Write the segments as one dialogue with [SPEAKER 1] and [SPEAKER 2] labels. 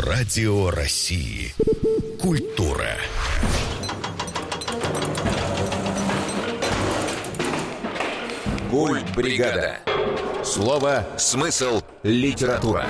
[SPEAKER 1] Радио России. Культура. Культбригада. Слово, смысл, литература.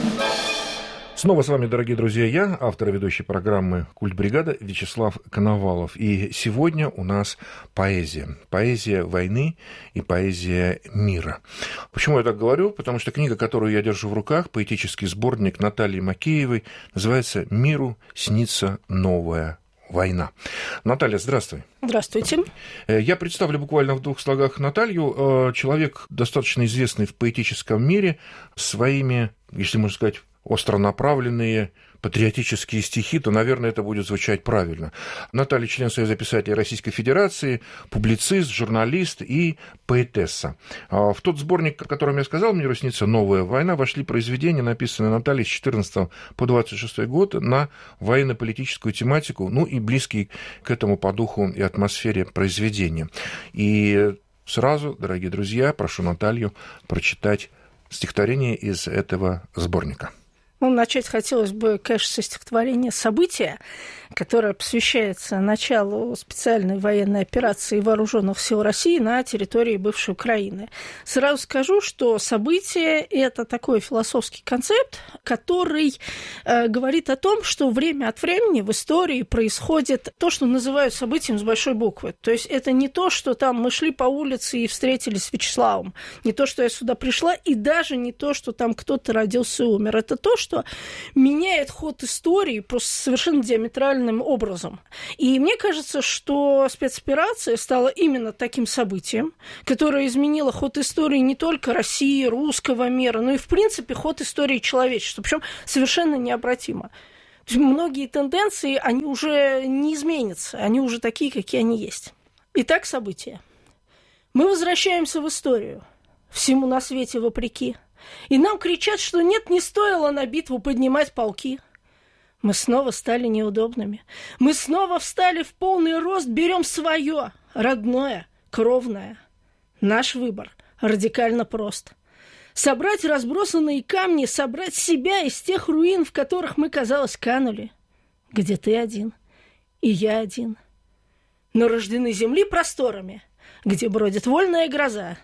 [SPEAKER 2] Снова с вами, дорогие друзья, я, автор и ведущий программы «Культбригада» Вячеслав Коновалов. И сегодня у нас поэзия. Поэзия войны и поэзия мира. Почему я так говорю? Потому что книга, которую я держу в руках, поэтический сборник Натальи Макеевой, называется «Миру снится новая война». Наталья, здравствуй.
[SPEAKER 3] Здравствуйте.
[SPEAKER 2] Я представлю буквально в двух слогах Наталью. Человек, достаточно известный в поэтическом мире, своими, если можно сказать, остронаправленные патриотические стихи, то, наверное, это будет звучать правильно. Наталья — член Союза писателей Российской Федерации, публицист, журналист и поэтесса. В тот сборник, о котором я сказал, «Миру снится новая война», вошли произведения, написанные Натальей с 14 по 26 год на военно-политическую тематику, ну и близкие к этому по духу и атмосфере произведения. И сразу, дорогие друзья, прошу Наталью прочитать стихотворение из этого сборника.
[SPEAKER 3] Начать хотелось бы, конечно, со стихотворения «События», которое посвящается началу специальной военной операции Вооруженных сил России на территории бывшей Украины. Сразу скажу, что «События» — это такой философский концепт, который говорит о том, что время от времени в истории происходит то, что называют событием с большой буквы. То есть это не то, что там мы шли по улице и встретились с Вячеславом, не то, что я сюда пришла, и даже не то, что там кто-то родился и умер. Это то, что меняет ход истории просто совершенно диаметральным образом. И мне кажется, что спецоперация стала именно таким событием, которое изменило ход истории не только России, русского мира, но и, в принципе, ход истории человечества, причем совершенно необратимо. То есть многие тенденции, они уже не изменятся, они уже такие, какие они есть. Итак, события. Мы возвращаемся в историю, всему на свете вопреки. И нам кричат, что нет, не стоило на битву поднимать полки. Мы снова стали неудобными. Мы снова встали в полный рост, берем свое, родное, кровное. Наш выбор радикально прост. Собрать разбросанные камни, собрать себя из тех руин, в которых мы, казалось, канули. Где ты один, и я один. Но рождены земли просторами, где бродит вольная гроза.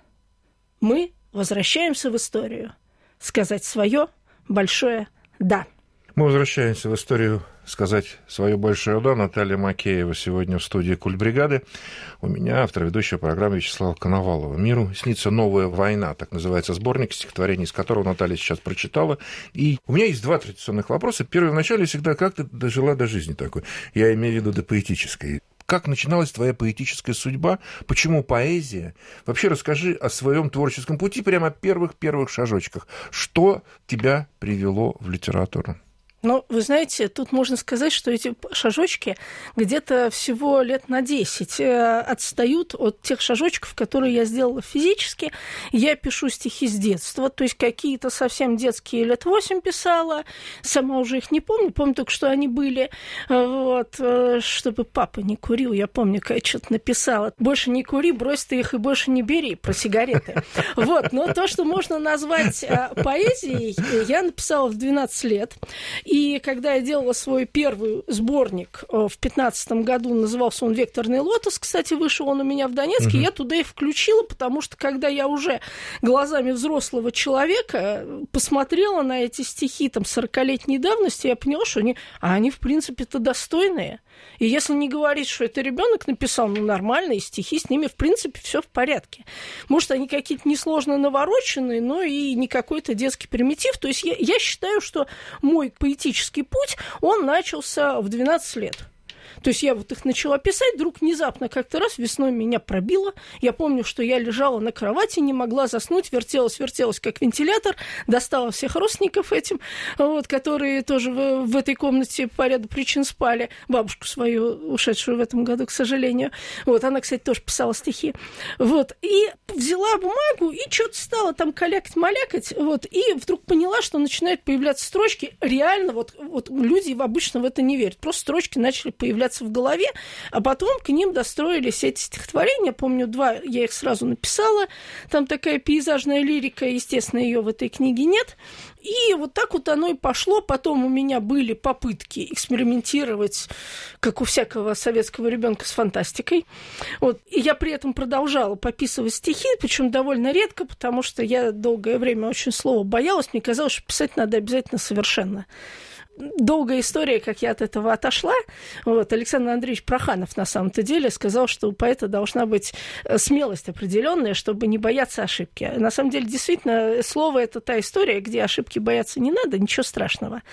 [SPEAKER 3] Мы возвращаемся в историю. Сказать свое большое «да».
[SPEAKER 2] Мы возвращаемся в историю сказать свое большое «да». Наталья Макеева сегодня в студии «Культбригады». У меня автор ведущего программы Вячеслава Коновалова. «Миру снится новая война», так называется сборник стихотворений, из которого Наталья сейчас прочитала. И у меня есть два традиционных вопроса. Первый вначале всегда: как ты дожила до жизни такой? Я имею в виду до поэтической. Как начиналась твоя поэтическая судьба? Почему поэзия? Вообще расскажи о своем творческом пути, прямо о первых шажочках. Что тебя привело в литературу?
[SPEAKER 3] Ну, вы знаете, тут можно сказать, что эти шажочки где-то всего лет на 10 отстают от тех шажочков, которые я сделала физически. Я пишу стихи с детства, то есть какие-то совсем детские лет 8 писала, сама уже их не помню, помню только, что они были, вот, чтобы папа не курил, я помню, как я что-то написала: больше не кури, брось ты их и больше не бери, про сигареты. Вот, но то, что можно назвать поэзией, я написала в 12 лет. И когда я делала свой первый сборник в 2015 году, назывался он «Векторный лотос», кстати, вышел он у меня в Донецке, я туда их включила, потому что когда я уже глазами взрослого человека посмотрела на эти стихи там 40-летней давности, я поняла, что они в принципе-то достойные. И если не говорить, что это ребенок написал, нормальные стихи, с ними, в принципе, все в порядке. Может, они какие-то несложно навороченные, но и не какой-то детский примитив. То есть я считаю, что мой поэтический путь, он начался в 12 лет. То есть я вот их начала писать, вдруг внезапно как-то раз весной меня пробило. Я помню, что я лежала на кровати, не могла заснуть, вертелась, как вентилятор, достала всех родственников этим, вот, которые тоже в этой комнате по ряду причин спали. Бабушку свою, ушедшую в этом году, к сожалению. Вот, она, кстати, тоже писала стихи. Вот, и взяла бумагу и что-то стала там калякать-малякать, вот, и вдруг поняла, что начинают появляться строчки. Реально, вот люди обычно в это не верят. Просто строчки начали появляться появляться в голове, а потом к ним достроились эти стихотворения. Помню, 2 я их сразу написала. Там такая пейзажная лирика, естественно, ее в этой книге нет. И вот так вот оно и пошло. Потом у меня были попытки экспериментировать, как у всякого советского ребенка, с фантастикой. Вот. И я при этом продолжала пописывать стихи, причем довольно редко, потому что я долгое время очень слова боялась. Мне казалось, что писать надо обязательно совершенно. Долгая история, как я от этого отошла. Вот. Александр Андреевич Проханов на самом-то деле сказал, что у поэта должна быть смелость определенная, чтобы не бояться ошибки. На самом деле, действительно, слово – это та история, где ошибки бояться не надо, ничего страшного.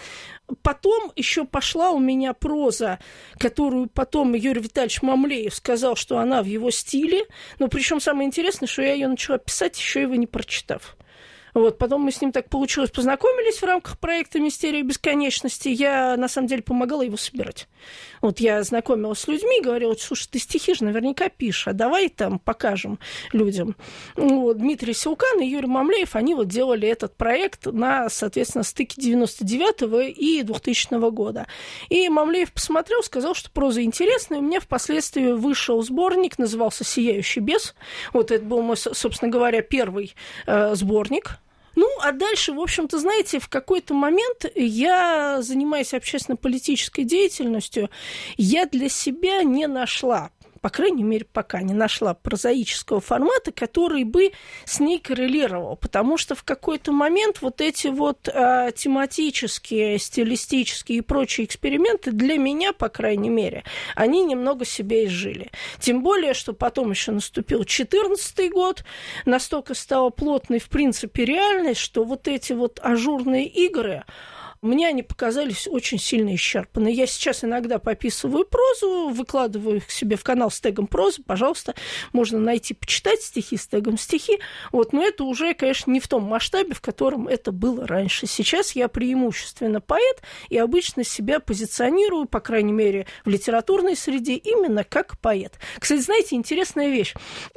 [SPEAKER 3] Потом еще пошла у меня проза, которую потом Юрий Витальевич Мамлеев сказал, что она в его стиле. Но причем самое интересное, что я ее начала писать, еще его не прочитав. Вот, потом мы с ним так получилось, познакомились в рамках проекта «Мистерия бесконечности». Я, на самом деле, помогала его собирать. Вот я знакомилась с людьми, говорила: слушай, ты стихи же наверняка пишешь, а давай там покажем людям. Вот, Дмитрий Силкан и Юрий Мамлеев, они вот делали этот проект на, соответственно, стыке 99-го и 2000 года. И Мамлеев посмотрел, сказал, что проза интересная. У меня впоследствии вышел сборник, назывался «Сияющий бес». Вот это был мой, собственно говоря, первый сборник. Ну, а дальше, в общем-то, знаете, в какой-то момент я, занимаясь общественно-политической деятельностью, я для себя не нашла, по крайней мере, пока не нашла прозаического формата, который бы с ней коррелировал, потому что в какой-то момент вот эти вот тематические, стилистические и прочие эксперименты для меня, по крайней мере, они немного себя изжили. Тем более, что потом еще наступил 2014 год, настолько стала плотной, в принципе, реальность, что вот эти вот ажурные игры, мне они показались очень сильно исчерпаны. Я сейчас иногда пописываю прозу, выкладываю их себе в канал с тегом прозы. Пожалуйста, можно найти, почитать стихи с тегом стихи. Вот, но это уже, конечно, не в том масштабе, в котором это было раньше. Сейчас я преимущественно поэт и обычно себя позиционирую, по крайней мере, в литературной среде, именно как поэт. Кстати, знаете, интересная вещь.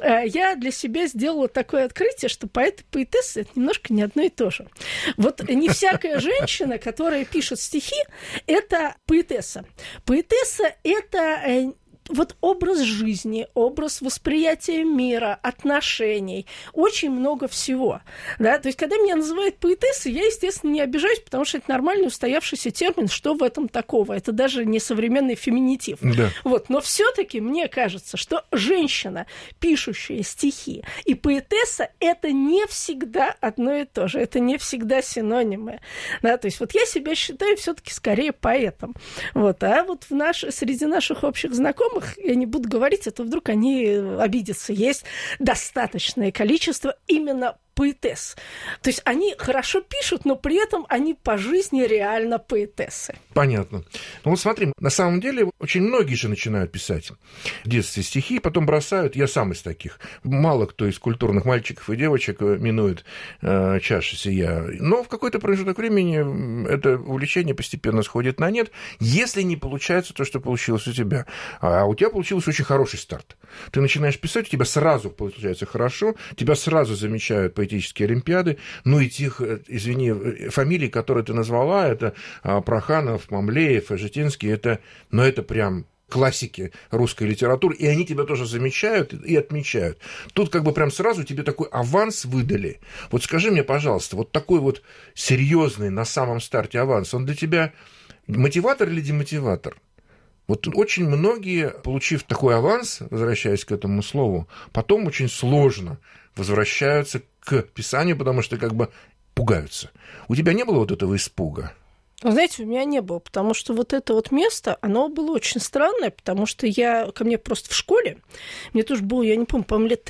[SPEAKER 3] Я для себя сделала такое открытие, что поэт и поэтесса – это немножко не одно и то же. Вот не всякая женщина, которая пишет стихи, это поэтесса. Поэтесса – это вот образ жизни, образ восприятия мира, отношений, очень много всего. Да? То есть, когда меня называют поэтессой, я, естественно, не обижаюсь, потому что это нормальный устоявшийся термин, что в этом такого. Это даже не современный феминитив. Да. Вот. Но все-таки мне кажется, что женщина, пишущая стихи, и поэтесса – это не всегда одно и то же, это не всегда синонимы. Да? То есть, вот я себя считаю все-таки скорее поэтом. Вот. А вот среди наших общих знакомых, я не буду говорить, а то вдруг они обидятся. Есть достаточное количество именно поэтесс. То есть они хорошо пишут, но при этом они по жизни реально поэтессы.
[SPEAKER 2] Понятно. Ну вот смотри, на самом деле очень многие же начинают писать в детстве стихи, потом бросают. Я сам из таких. Мало кто из культурных мальчиков и девочек минует чашу сия. Но в какой-то промежуток времени это увлечение постепенно сходит на нет, если не получается то, что получилось у тебя. А у тебя получился очень хороший старт. Ты начинаешь писать, у тебя сразу получается хорошо, тебя сразу замечают поэтические олимпиады, ну и тех, извини, фамилий, которые ты назвала, это Проханов, Мамлеев, Житинский, это прям классики русской литературы, и они тебя тоже замечают и отмечают. Тут как бы прям сразу тебе такой аванс выдали. Вот скажи мне, пожалуйста, вот такой вот серьезный на самом старте аванс, он для тебя мотиватор или демотиватор? Вот очень многие, получив такой аванс, возвращаясь к этому слову, потом очень сложно возвращаются к писанию, потому что как бы пугаются. У тебя не было вот этого испуга?
[SPEAKER 3] Вы знаете, у меня не было, потому что вот это вот место, оно было очень странное, потому что ко мне просто в школе, мне тоже было, я не помню, по-моему, лет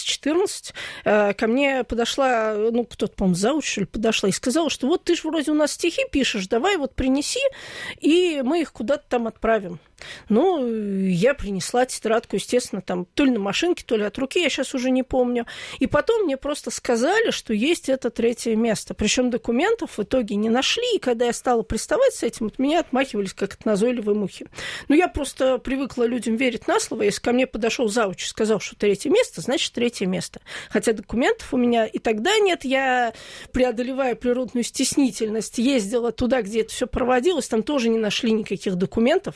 [SPEAKER 3] 13-14, ко мне подошла, кто-то, по-моему, зауч, что ли, подошла и сказала, что вот ты же вроде у нас стихи пишешь, давай вот принеси, и мы их куда-то там отправим. Я принесла тетрадку, естественно, там то ли на машинке, то ли от руки, я сейчас уже не помню. И потом мне просто сказали, что есть это 3 место. Причем документов в итоге не нашли, и когда я стала приставать с этим, от меня отмахивались, как от назойливой мухи. Я просто привыкла людям верить на слово. Если ко мне подошел зауч и сказал, что 3 место, значит 3 место. Хотя документов у меня и тогда нет. Я, преодолевая природную стеснительность, ездила туда, где это все проводилось, там тоже не нашли никаких документов. Вот.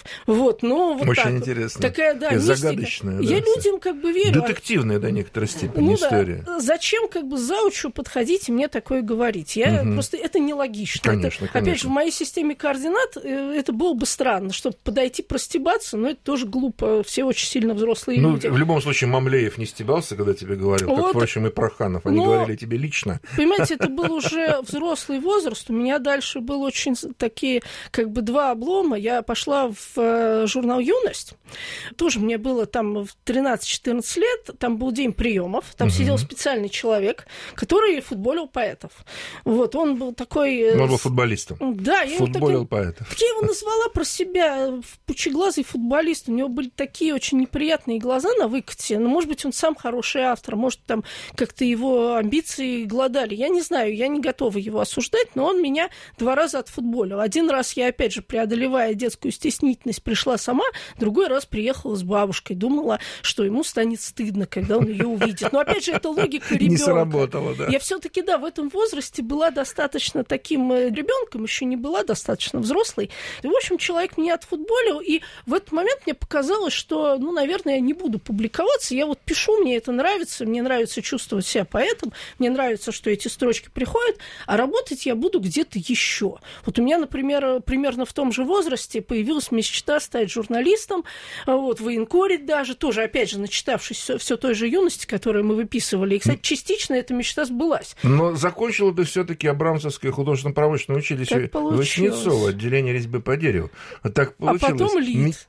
[SPEAKER 3] Вот, но вот
[SPEAKER 2] очень
[SPEAKER 3] так
[SPEAKER 2] интересно.
[SPEAKER 3] Такая, да, мистика.
[SPEAKER 2] Загадочная.
[SPEAKER 3] Я людям как бы верю.
[SPEAKER 2] Детективная до некоторой степени история.
[SPEAKER 3] Да. Зачем как бы заучу подходить и мне такое говорить? Я просто... Это нелогично.
[SPEAKER 2] Конечно.
[SPEAKER 3] Опять же, в моей системе координат это было бы странно, чтобы подойти простебаться, но это тоже глупо. Все очень сильно взрослые люди.
[SPEAKER 2] В любом случае, Мамлеев не стебался, когда тебе говорил, как, впрочем, и Проханов. Они говорили тебе лично.
[SPEAKER 3] Понимаете, это был уже взрослый возраст. У меня дальше было очень такие, как бы, два облома. Я пошла в журнал «Юность». Тоже мне было там в 13-14 лет. Там был день приемов. Там сидел специальный человек, который футболил поэтов. Вот, он был такой...
[SPEAKER 2] Он был футболистом.
[SPEAKER 3] Да, я
[SPEAKER 2] футболил поэтов.
[SPEAKER 3] Я его назвала про себя пучеглазый футболист. У него были такие очень неприятные глаза на выкате. Но, может быть, он сам хороший автор. Может, там как-то его амбиции голодали. Я не знаю, я не готова его осуждать, но он меня 2 раза отфутболил. Один раз я, опять же, преодолевая детскую стеснительность, пришла сама, другой раз приехала с бабушкой. Думала, что ему станет стыдно, когда он ее увидит. Но, опять же, это логика ребенка.
[SPEAKER 2] Не сработало, да.
[SPEAKER 3] Я все-таки, да, в этом возрасте была достаточно таким ребенком, еще не была достаточно взрослой. И, в общем, человек меня отфутболил, и в этот момент мне показалось, что, наверное, я не буду публиковаться. Я вот пишу, мне это нравится, мне нравится чувствовать себя поэтом, мне нравится, что эти строчки приходят, а работать я буду где-то еще. Вот у меня, например, примерно в том же возрасте появилась мечта стать журналистом, вот, военкорить даже, тоже, опять же, начитавшись все той же юности, которую мы выписывали. И, кстати, частично эта мечта сбылась.
[SPEAKER 2] Но закончила ты все-таки Абрамцевское художественно-промышленное училище Васнецова, отделение резьбы по дереву. Так получилось.
[SPEAKER 3] А потом ЛИД.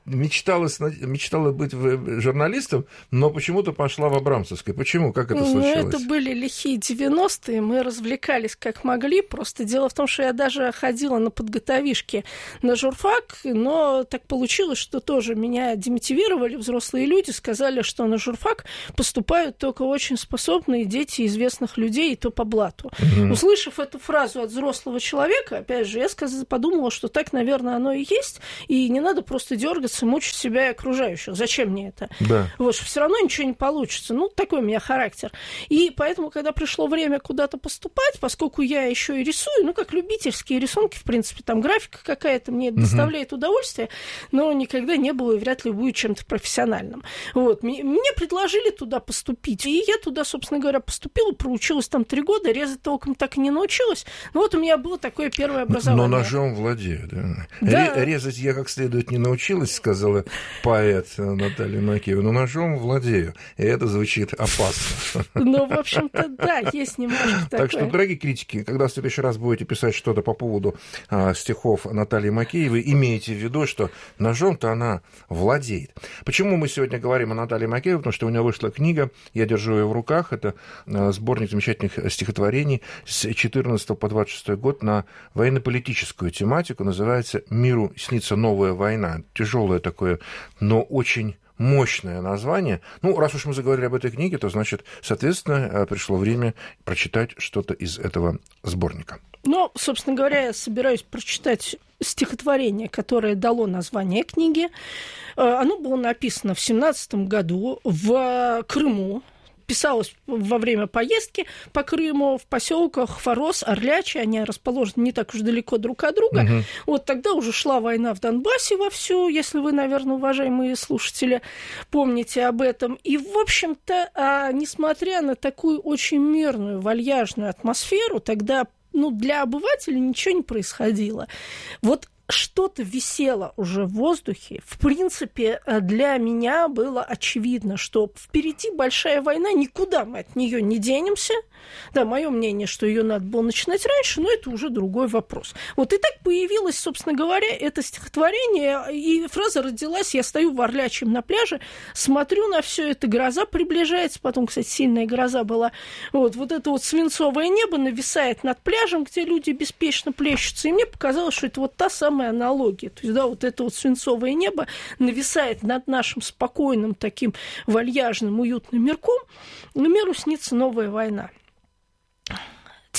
[SPEAKER 2] Мечтала быть журналистом, но почему-то пошла в Абрамцевское. Почему? Как это случилось?
[SPEAKER 3] Это были лихие 90-е, мы развлекались как могли. Просто дело в том, что я даже ходила на подготовишки на журфак, но так получилось, что тоже меня демотивировали взрослые люди, сказали, что на журфак поступают только очень способные дети известных людей, и то по блату. Услышав эту фразу от взрослого человека, опять же, я подумала, что так, наверное, оно и есть, и не надо просто дергаться, мучить себя и окружающих. Зачем мне это?
[SPEAKER 2] Да.
[SPEAKER 3] Вот, все равно ничего не получится. Такой у меня характер. И поэтому, когда пришло время куда-то поступать, поскольку я еще и рисую, как любительские рисунки, в принципе, там графика какая-то мне доставляет удовольствие, но никогда не было и вряд ли будет чем-то профессиональным. Вот. Мне предложили туда поступить, и я туда, собственно говоря, поступила, проучилась там 3 года, резать толком так и не научилась. Но вот у меня было такое первое образование.
[SPEAKER 2] Но ножом владею, да.
[SPEAKER 3] Да.
[SPEAKER 2] Резать я как следует не научилась, сказала поэт Наталья Макеева, но ножом владею, и это звучит опасно.
[SPEAKER 3] В общем-то, да, есть немножко такое.
[SPEAKER 2] Так что, дорогие критики, когда в следующий раз будете писать что-то по поводу стихов Натальи Макеевой, имейте в виду, что ножом-то она владеет. Почему мы сегодня говорим о Наталье Макеевой? Потому что у нее вышла книга, я держу ее в руках, это сборник замечательных стихотворений с 14 по 26 год на военно-политическую тематику, называется «Миру снится новая война». Тяжелое такое, но очень мощное название. Раз уж мы заговорили об этой книге, то, значит, соответственно, пришло время прочитать что-то из этого сборника.
[SPEAKER 3] Собственно говоря, я собираюсь прочитать стихотворение, которое дало название книге. Оно было написано в 17 году в Крыму. Писалось во время поездки по Крыму в поселках Форос, Орлячий. Они расположены не так уж далеко друг от друга. Вот тогда уже шла война в Донбассе вовсю, если вы, наверное, уважаемые слушатели, помните об этом. И, в общем-то, несмотря на такую очень мирную, вальяжную атмосферу, тогда для обывателя ничего не происходило. Вот что-то висело уже в воздухе. В принципе, для меня было очевидно, что впереди большая война, никуда мы от нее не денемся. Да, мое мнение, что ее надо было начинать раньше, но это уже другой вопрос. Вот и так появилось, собственно говоря, это стихотворение, и фраза родилась: я стою в Орлячьем на пляже, смотрю на все это, гроза приближается, потом, кстати, сильная гроза была. Вот это вот свинцовое небо нависает над пляжем, где люди беспечно плещутся, и мне показалось, что это вот та самая аналогия. То есть, да, вот это вот свинцовое небо нависает над нашим спокойным, таким вальяжным, уютным мирком, и миру снится новая война.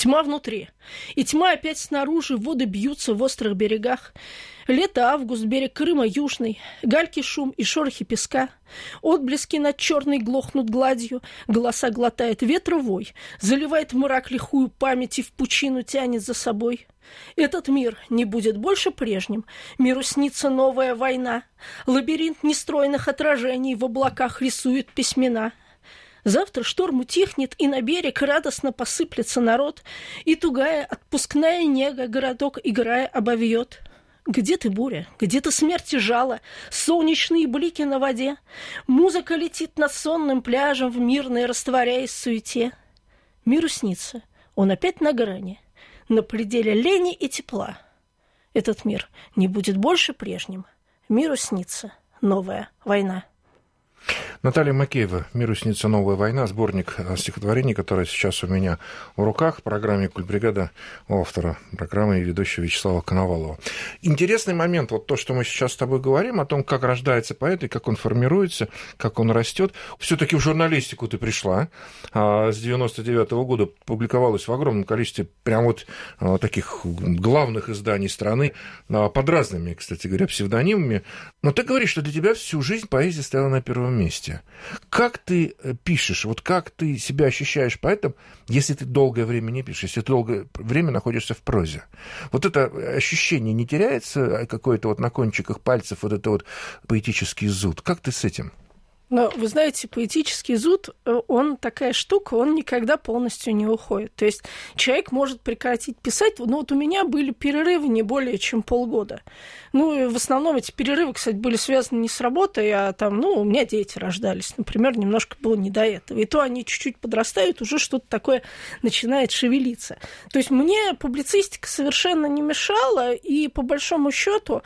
[SPEAKER 3] Тьма внутри. И тьма опять снаружи, воды бьются в острых берегах. Лето, август, берег Крыма южный, гальки шум и шорохи песка. Отблески над черной глохнут гладью, голоса глотает ветровой, заливает мрак лихую память и в пучину тянет за собой. Этот мир не будет больше прежним, миру снится новая война. Лабиринт нестройных отражений в облаках рисует письмена. Завтра шторм утихнет, и на берег радостно посыплется народ, и тугая отпускная нега городок, играя, обовьет. Где ты, буря? Где ты, смерть и жало? Солнечные блики на воде. Музыка летит над сонным пляжем, в мирной растворяясь в суете. Миру снится, он опять на грани, на пределе лени и тепла. Этот мир не будет больше прежним. Миру снится новая война.
[SPEAKER 2] Наталья Макеева, «Миру снится новая война», сборник стихотворений, который сейчас у меня в руках в программе «Культбригада» у автора программы и ведущего Вячеслава Коновалова. Интересный момент, вот то, что мы сейчас с тобой говорим, о том, как рождается поэт и как он формируется, как он растет. Все-таки в журналистику ты пришла. С 99-го года публиковалась в огромном количестве прям вот таких главных изданий страны, под разными, кстати говоря, псевдонимами. Но ты говоришь, что для тебя всю жизнь поэзия стояла на первом месте. Как ты пишешь, вот как ты себя ощущаешь поэтом, если ты долгое время не пишешь, если ты долгое время находишься в прозе? Вот это ощущение не теряется какое-то вот на кончиках пальцев, вот это вот поэтический зуд? Как ты с этим?
[SPEAKER 3] Но, вы знаете, поэтический зуд, он такая штука, он никогда полностью не уходит. То есть человек может прекратить писать, но вот у меня были перерывы не более чем полгода. Ну, и в основном эти перерывы, кстати, были связаны не с работой, а там, у меня дети рождались, например, немножко было не до этого. И то они чуть-чуть подрастают, уже что-то такое начинает шевелиться. То есть мне публицистика совершенно не мешала, и по большому счету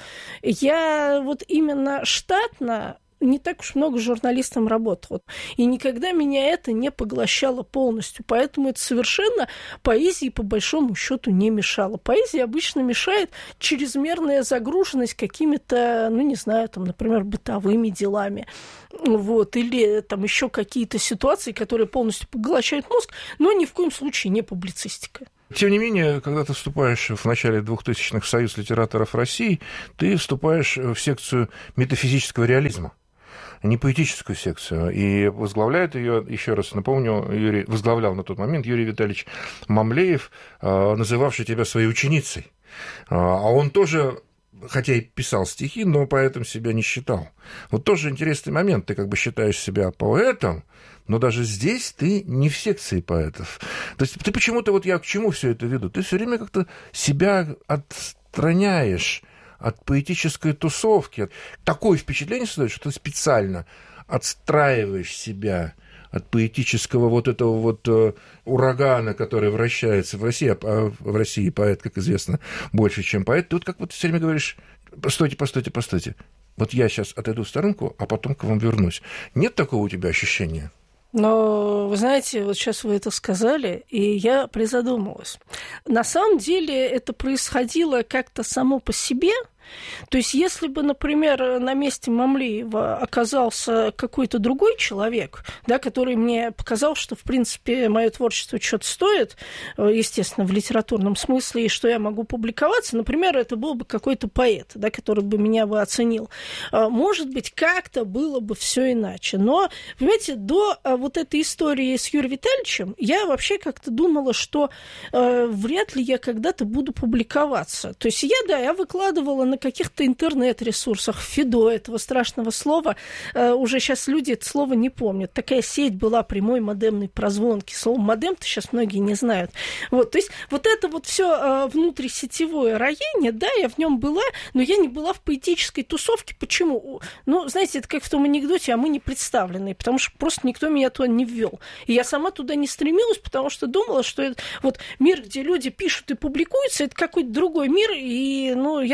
[SPEAKER 3] я вот именно штатно не так уж много журналистом работал. И никогда меня это не поглощало полностью. Поэтому это совершенно поэзии, по большому счету, не мешало. Поэзии обычно мешает чрезмерная загруженность какими-то, например, бытовыми делами. Вот, или там еще какие-то ситуации, которые полностью поглощают мозг, но ни в коем случае не публицистика.
[SPEAKER 2] Тем не менее, когда ты вступаешь в начале 2000-х в Союз литераторов России, ты вступаешь в секцию метафизического реализма, не поэтическую секцию. И возглавляет ее, еще раз напомню, возглавлял на тот момент Юрий Витальевич Мамлеев, называвший тебя своей ученицей. А он тоже, хотя и писал стихи, но поэтом себя не считал. Вот тоже интересный момент. Ты как бы считаешь себя поэтом, но даже здесь ты не в секции поэтов. То есть ты почему-то, вот я к чему все это веду, ты все время как-то себя отстраняешь от поэтической тусовки. Такое впечатление создает, что ты специально отстраиваешь себя от поэтического вот этого вот урагана, который вращается в России, а в России поэт, как известно, больше, чем поэт. Ты вот как вот все время говоришь: постойте. Вот я сейчас отойду в сторонку, а потом к вам вернусь. Нет такого у тебя ощущения?
[SPEAKER 3] Но, вы знаете, вот сейчас вы это сказали, и я призадумалась. На самом деле это происходило как-то само по себе. То есть, если бы, например, на месте Мамлеева оказался какой-то другой человек, да, который мне показал, что, в принципе, мое творчество что-то стоит, естественно, в литературном смысле, и что я могу публиковаться, например, это был бы какой-то поэт, да, который бы меня бы оценил. Может быть, как-то было бы все иначе. Но, понимаете, до вот этой истории с Юрием Витальевичем я вообще как-то думала, что вряд ли я когда-то буду публиковаться. То есть я выкладывала на каких-то интернет-ресурсах, Фидо, этого страшного слова, уже сейчас люди это слово не помнят. Такая сеть была прямой модемной прозвонки. Слово модем-то сейчас многие не знают. Вот, то есть вот это вот все внутрисетевое роение, да, я в нем была, но я не была в поэтической тусовке. Почему? Знаете, это как в том анекдоте, а мы не представлены, потому что просто никто меня туда не ввел. И я сама туда не стремилась, потому что думала, что это вот мир, где люди пишут и публикуются, это какой-то другой мир, и я туда, наверное,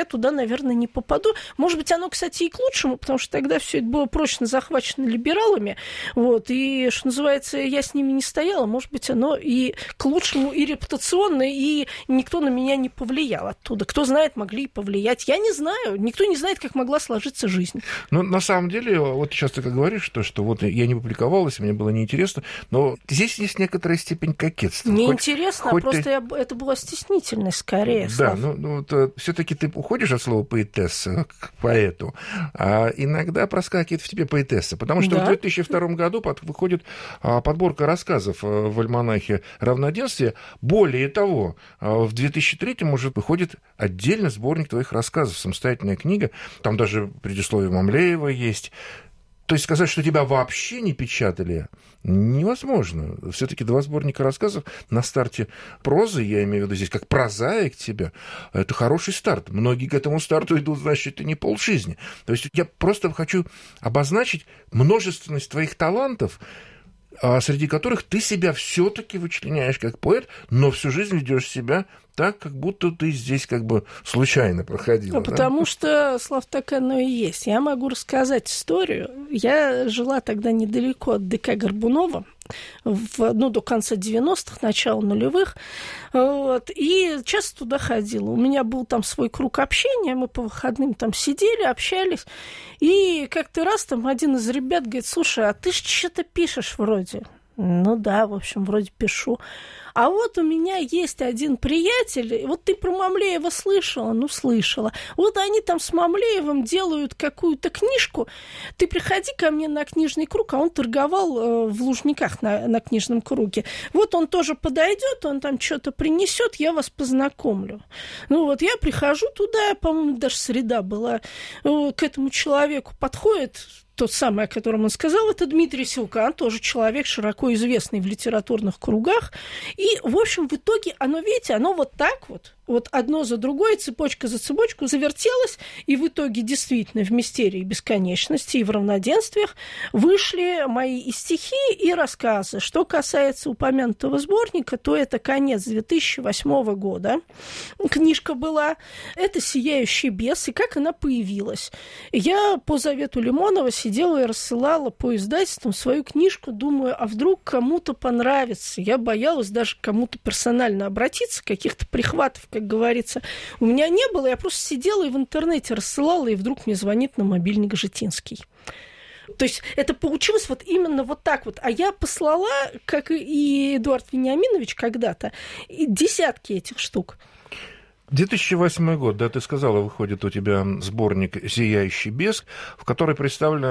[SPEAKER 3] наверное, не попаду. Может быть, оно, кстати, и к лучшему, потому что тогда все это было прочно захвачено либералами. Вот, и, что называется, я с ними не стояла. Может быть, оно и к лучшему, и репутационно, и никто на меня не повлиял оттуда. Кто знает, могли и повлиять. Я не знаю. Никто не знает, как могла сложиться жизнь.
[SPEAKER 2] Ну, на самом деле, вот сейчас ты как говоришь, что вот я не публиковалась, мне было неинтересно, но здесь есть некоторая степень кокетства.
[SPEAKER 3] Неинтересно, просто это была стеснительность скорее.
[SPEAKER 2] Да, все-таки ты уходишь от слова поэтесса к поэту, а иногда проскакивает в тебе поэтесса, потому что в 2002 году выходит подборка рассказов в альманахе «Равноденствие». Более того, в 2003 уже выходит отдельно сборник твоих рассказов, самостоятельная книга, там даже предисловие Мамлеева есть. То есть сказать, что тебя вообще не печатали, невозможно. Все-таки 2 сборника рассказов на старте прозы, я имею в виду здесь как прозаик тебя, это хороший старт. Многие к этому старту идут, значит, это не полжизни. То есть я просто хочу обозначить множественность твоих талантов, среди которых ты себя все-таки вычленяешь как поэт, но всю жизнь ведешь себя так, как будто ты здесь как бы случайно проходила.
[SPEAKER 3] Потому что, Слав, так оно и есть. Я могу рассказать историю. Я жила тогда недалеко от ДК Горбунова, до конца 90-х, начала нулевых, вот, и часто туда ходила. У меня был там свой круг общения, мы по выходным там сидели, общались, и как-то раз там один из ребят говорит: слушай, а ты ж что-то пишешь вроде. Ну да, в общем, вроде пишу. А вот у меня есть один приятель, вот ты про Мамлеева слышала? Ну, слышала. Вот они там с Мамлеевым делают какую-то книжку, ты приходи ко мне на книжный круг, а он торговал в Лужниках на книжном круге. Вот он тоже подойдет, он там что-то принесет, я вас познакомлю. Ну вот я прихожу туда, по-моему, даже среда была, к этому человеку подходит тот самый, о котором он сказал, это Дмитрий Силкан, тоже человек, широко известный в литературных кругах. И, в общем, в итоге оно, видите, оно вот так вот одно за другое, цепочка за цепочку завертелось, и в итоге действительно в «Мистерии бесконечности» и в «Равноденствиях» вышли мои и стихи, и рассказы. Что касается упомянутого сборника, то это конец 2008 года. Книжка была. Это «Сияющий бес». И как она появилась? Я по завету Лимонова сидела и рассылала по издательствам свою книжку, думаю, а вдруг кому-то понравится. Я боялась даже к кому-то персонально обратиться, каких-то прихватов, как говорится, у меня не было. Я просто сидела и в интернете рассылала, и вдруг мне звонит на мобильник Житинский. То есть это получилось вот именно вот так вот. А я послала, как и Эдуард Вениаминович когда-то, десятки этих штук.
[SPEAKER 2] 2008 год, да, ты сказала, выходит у тебя сборник «Сияющий бес», в который представлена